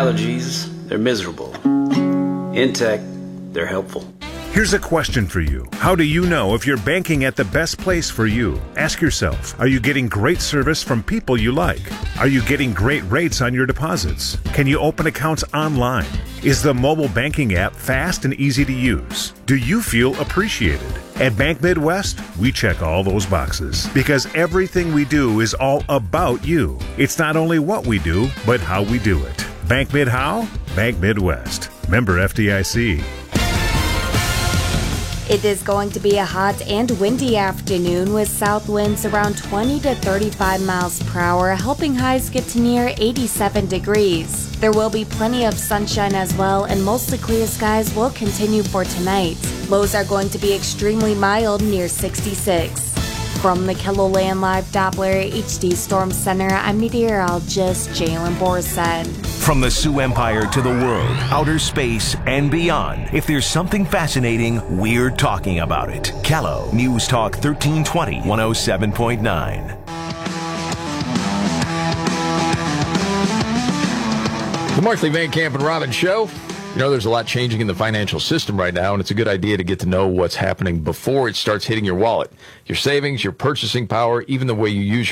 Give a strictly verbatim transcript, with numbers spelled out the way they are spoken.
allergies, they're miserable. In tech, they're helpful. Here's a question for you. How do you know if you're banking at the best place for you? Ask yourself, are you getting great service from people you like? Are you getting great rates on your deposits? Can you open accounts online? Is the mobile banking app fast and easy to use? Do you feel appreciated? At Bank Midwest, we check all those boxes because everything we do is all about you. It's not only what we do, but how we do it. Bank Mid how? Bank Midwest. Member F D I C. It is going to be a hot and windy afternoon with south winds around twenty to thirty-five miles per hour, helping highs get to near eighty-seven degrees. There will be plenty of sunshine as well, and mostly clear skies will continue for tonight. Lows are going to be extremely mild, near sixty-six. From the KELOLAND Live Doppler H D Storm Center, I'm meteorologist Jalen Borset. From the Sioux Empire to the world, outer space, and beyond, if there's something fascinating, we're talking about it. KELO News Talk thirteen twenty, one oh seven point nine. The Markley, Van Camp, and Robbins Show. You know, there's a lot changing in the financial system right now, and it's a good idea to get to know what's happening before it starts hitting your wallet. Your savings, your purchasing power, even the way you use your